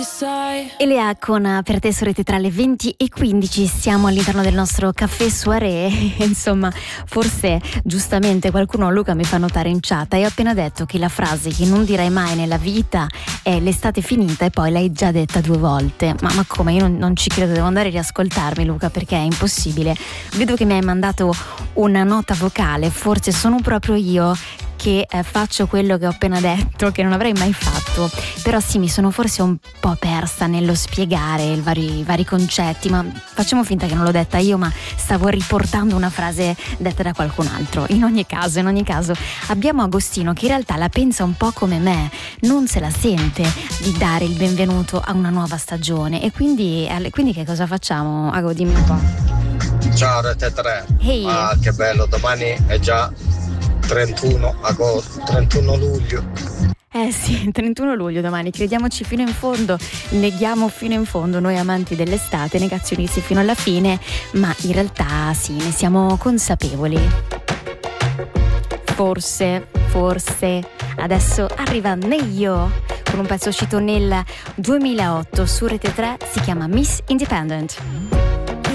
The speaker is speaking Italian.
Elea con Per te su Rete tra le 20 e 15, siamo all'interno del nostro caffè soirée. Insomma, forse giustamente qualcuno, Luca, mi fa notare in chat, hai appena detto che la frase che non direi mai nella vita è l'estate finita, e poi l'hai già detta 2 volte. Ma come? Io non ci credo, devo andare a riascoltarmi, Luca, perché è impossibile. Vedo che mi hai mandato una nota vocale, forse sono proprio io che faccio quello che ho appena detto, che non avrei mai fatto. Però sì, mi sono forse un po' persa nello spiegare i vari concetti, ma facciamo finta che non l'ho detta io, ma stavo riportando una frase detta da qualcun altro. In ogni caso abbiamo Agostino che in realtà la pensa un po' come me, non se la sente di dare il benvenuto a una nuova stagione, e quindi che cosa facciamo? Ago, dimmi un po'. Ciao Rete 3. Hey. Ah, che bello, domani è già 31 luglio. Sì, 31 luglio domani, crediamoci fino in fondo, neghiamo fino in fondo, noi amanti dell'estate, negazionisti fino alla fine, ma in realtà sì, ne siamo consapevoli. Forse, adesso arriva Neyo con un pezzo uscito nel 2008 su Rete 3, si chiama Miss Independent.